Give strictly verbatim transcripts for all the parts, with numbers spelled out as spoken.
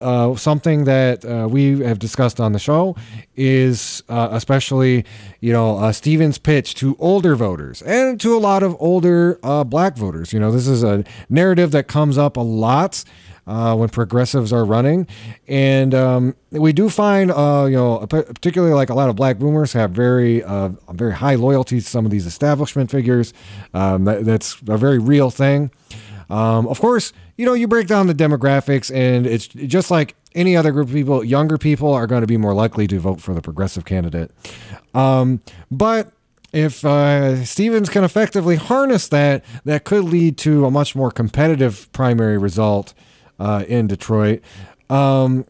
uh, something that uh, we have discussed on the show is uh, especially, you know, uh, Stevens' pitch to older voters and to a lot of older uh, black voters. You know, this is a narrative that comes up a lot uh, when progressives are running. And um, we do find, uh, you know, particularly like a lot of black boomers have very, uh, very high loyalty to some of these establishment figures. Um, that, that's a very real thing. Um, of course, you know, you break down the demographics and it's just like any other group of people, younger people are going to be more likely to vote for the progressive candidate. Um, but if uh, Stevens can effectively harness that, that could lead to a much more competitive primary result uh, in Detroit. Um,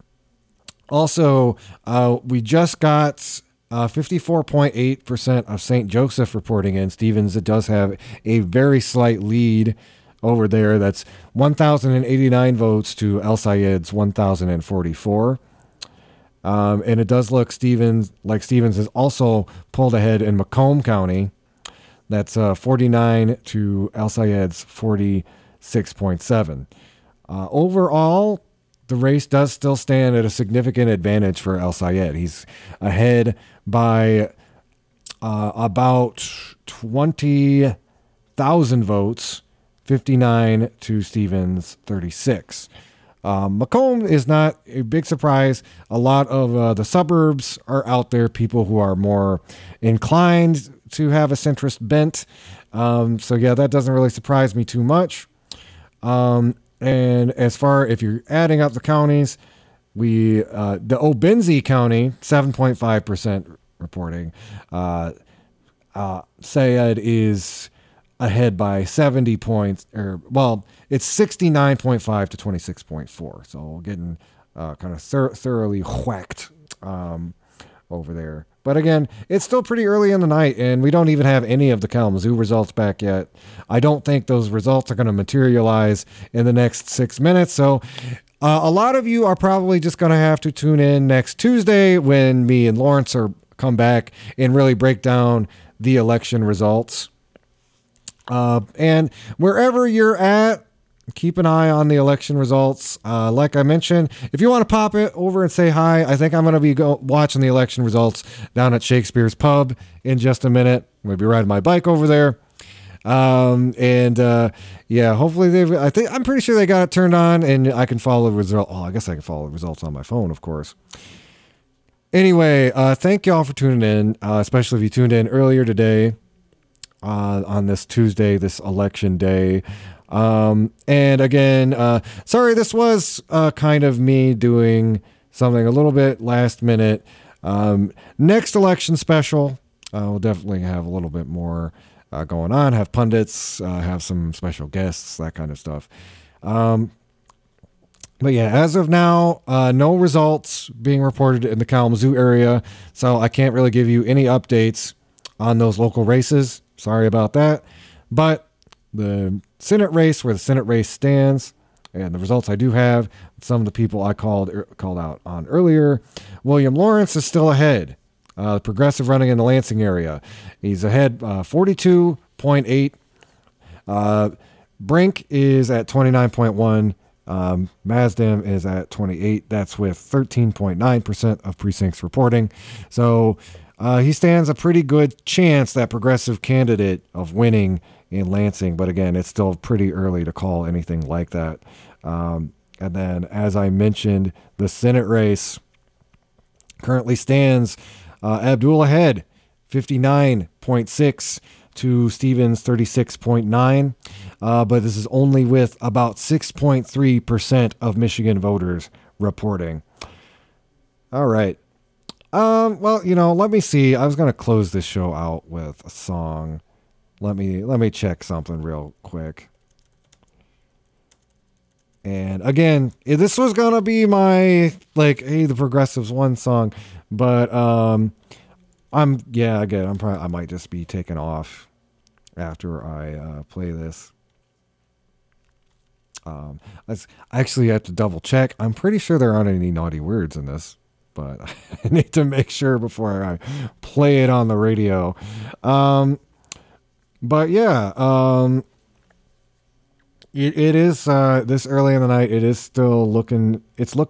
also, uh, we just got uh, fifty-four point eight percent of Saint Joseph reporting in. Stevens, it does have a very slight lead over there. That's one thousand eighty-nine votes to El Sayed's one thousand forty-four. Um, and it does look Stevens like Stevens has also pulled ahead in Macomb County. That's uh, forty-nine to El Sayed's forty-six point seven. Uh, overall, the race does still stand at a significant advantage for El Sayed. He's ahead by uh, about twenty thousand votes. fifty-nine to Stevens, thirty-six. Um, Macomb is not a big surprise. A lot of uh, the suburbs are out there, people who are more inclined to have a centrist bent. Um, so, yeah, that doesn't really surprise me too much. Um, and as far if you're adding up the counties, we uh, the Obenzie County, seven point five percent reporting. Uh, uh, Sayed is ahead by seventy points, or well, it's sixty-nine point five to twenty-six point four. So getting uh, kind of thor- thoroughly whacked um, over there. But again, it's still pretty early in the night, and we don't even have any of the Kalamazoo results back yet. I don't think those results are going to materialize in the next six minutes. So uh, a lot of you are probably just going to have to tune in next Tuesday when me and Lawrence are come back and really break down the election results. Uh, and wherever you're at, keep an eye on the election results. Uh, like I mentioned, if you want to pop it over and say hi, I think I'm going to be go- watching the election results down at Shakespeare's Pub in just a minute. I'm going to be riding my bike over there. Um, and uh, yeah, hopefully they've, I think, I'm pretty sure they got it turned on and I can follow the result. Oh, I guess I can follow the results on my phone, of course. Anyway, uh, thank y'all for tuning in, uh, especially if you tuned in earlier today. Uh, on this Tuesday, this election day. Um, and again, uh, sorry, this was uh, kind of me doing something a little bit last minute. Um, next election special, uh, we'll definitely have a little bit more uh, going on, have pundits, uh, have some special guests, that kind of stuff. Um, but yeah, as of now, uh, no results being reported in the Kalamazoo area, so I can't really give you any updates on those local races. Sorry about that. But the Senate race, where the Senate race stands, and the results I do have, some of the people I called called out on earlier, William Lawrence is still ahead. Uh, progressive running in the Lansing area. He's ahead uh, forty-two point eight. Uh, Brink is at twenty-nine point one. Um, Mazdem is at twenty-eight. That's with thirteen point nine percent of precincts reporting. So Uh, he stands a pretty good chance, that progressive candidate, of winning in Lansing. But again, it's still pretty early to call anything like that. Um, and then, as I mentioned, the Senate race currently stands uh, Abdul ahead, fifty-nine point six to Stevens, thirty-six point nine. Uh, but this is only with about six point three percent of Michigan voters reporting. All right. Um, well, you know, let me see. I was going to close this show out with a song. Let me, let me check something real quick. And again, this was going to be my, like, hey, the Progressives won song, but, um, I'm, yeah, again, I'm probably, I might just be taken off after I, uh, play this. Um, I actually have to double check. I'm pretty sure there aren't any naughty words in this, but I need to make sure before I play it on the radio. Um, but yeah, um, It, it is uh, this early in the night. It is still looking. It's looking